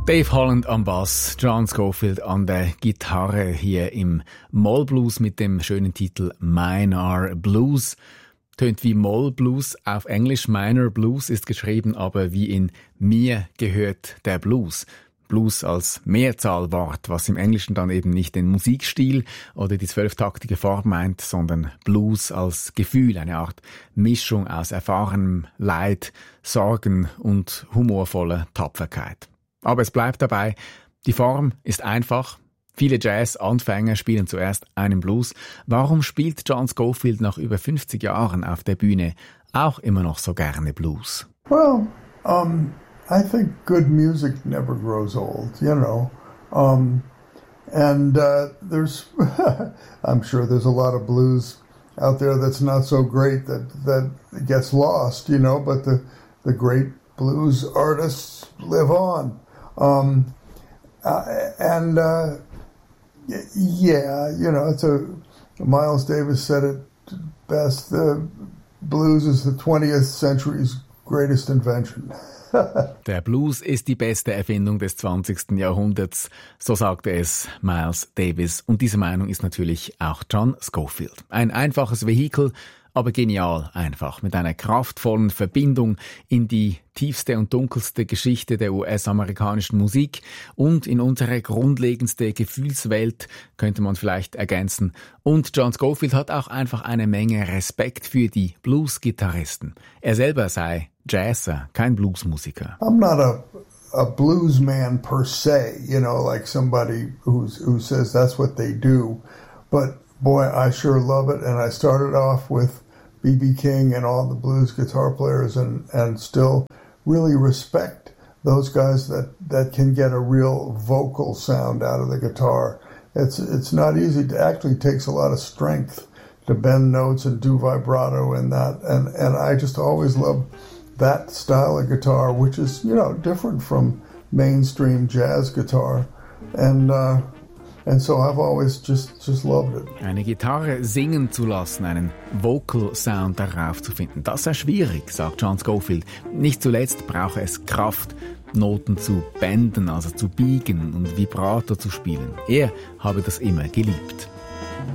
Dave Holland am Bass, John Scofield an der Gitarre hier im Moll-Blues mit dem schönen Titel Minor Blues. Tönt wie Moll-Blues auf Englisch. Minor Blues ist geschrieben, aber wie in Mir gehört der Blues. Blues als Mehrzahlwort, was im Englischen dann eben nicht den Musikstil oder die 12-taktige Form meint, sondern Blues als Gefühl, eine Art Mischung aus erfahrenem Leid, Sorgen und humorvoller Tapferkeit. Aber es bleibt dabei, die Form ist einfach. Viele Jazz-Anfänger spielen zuerst einen Blues. Warum spielt John Scofield nach über 50 Jahren auf der Bühne auch immer noch so gerne Blues? Well, I think good music never grows old, you know. There's, I'm sure there's a lot of blues out there that's not so great that gets lost, you know, but the great blues artists live on. Yeah, you know, Miles Davis said it best, the blues is the 20th century's greatest invention. Der Blues ist die beste Erfindung des 20. Jahrhunderts, so sagte es Miles Davis. Und diese Meinung ist natürlich auch John Scofield. Ein einfaches Vehikel, aber genial einfach, mit einer kraftvollen Verbindung in die tiefste und dunkelste Geschichte der US-amerikanischen Musik und in unsere grundlegendste Gefühlswelt, könnte man vielleicht ergänzen. Und John Scofield hat auch einfach eine Menge Respekt für die Blues-Gitarristen. Er selber sei Jazzer, kein Bluesmusiker. I'm not a blues man per se, you know, like somebody who says that's what they do. But boy, I sure love it. And I started off with B.B. King and all the blues guitar players and still really respect those guys that can get a real vocal sound out of the guitar. It's not easy. It actually takes a lot of strength to bend notes and do vibrato and that. And I just always love that style of guitar, which is, you know, different from mainstream jazz guitar. And so I've always just loved it. Eine Gitarre singen zu lassen, einen Vocal Sound darauf zu finden, das sei schwierig, sagt John Scofield. Nicht zuletzt brauche es Kraft, Noten zu benden, also zu biegen und Vibrato zu spielen. Er habe das immer geliebt.